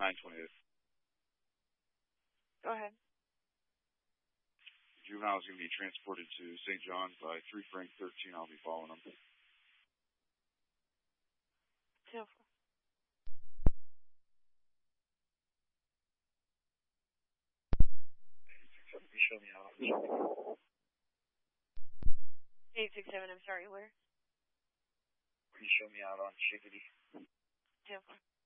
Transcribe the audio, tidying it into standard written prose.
928. Go ahead. Juvenile is going to be transported to St. John's by 3 Frank 13. I'll be following him. 204. Can you show me out? 867, I'm sorry, where? Can you show me out on Chickadee? 204.